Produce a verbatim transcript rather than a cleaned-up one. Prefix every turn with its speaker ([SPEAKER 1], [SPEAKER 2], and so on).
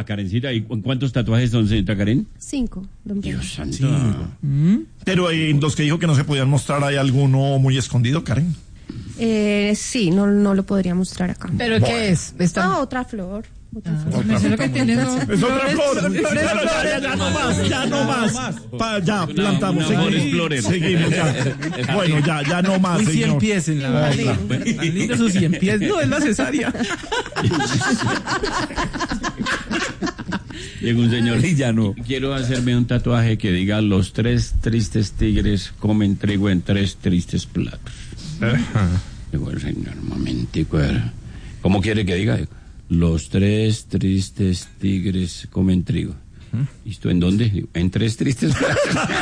[SPEAKER 1] a Karencita. ¿Y cu- cuántos tatuajes son, señorita Karen?
[SPEAKER 2] Cinco, don Pedro.
[SPEAKER 1] Dios santo.
[SPEAKER 3] Sí. Pero en los que dijo que no se podían mostrar, ¿hay alguno muy escondido, Karen?
[SPEAKER 2] Eh, sí, no, no lo podría mostrar acá.
[SPEAKER 4] ¿Pero qué es? Está...
[SPEAKER 2] Ah, otra flor. Otra flor.
[SPEAKER 3] Otra
[SPEAKER 4] Eso es lo que
[SPEAKER 3] flor.
[SPEAKER 4] tiene, ¿no?
[SPEAKER 3] Es otra flor.
[SPEAKER 4] Flores, flores,
[SPEAKER 3] Pero ya, ya, ya no más, ya no más. Pa- ya, plantamos.
[SPEAKER 1] una flor
[SPEAKER 3] Seguimos,
[SPEAKER 1] explorer.
[SPEAKER 3] seguimos ya. Bueno, ya, ya no más,
[SPEAKER 5] Muy cien
[SPEAKER 3] señor.
[SPEAKER 5] pies en la
[SPEAKER 2] Jardín.
[SPEAKER 5] Tan lindos sus cien pies. No, es la cesárea.
[SPEAKER 1] Llega un señor
[SPEAKER 5] Y ya no.
[SPEAKER 1] Quiero hacerme un tatuaje que diga: los tres tristes tigres comen trigo en tres tristes platos. Digo, el señor, un momentico. a ver. ¿Cómo quiere que diga? Digo, los tres tristes tigres comen trigo. ¿Y esto en dónde? Digo, en tres tristes platos.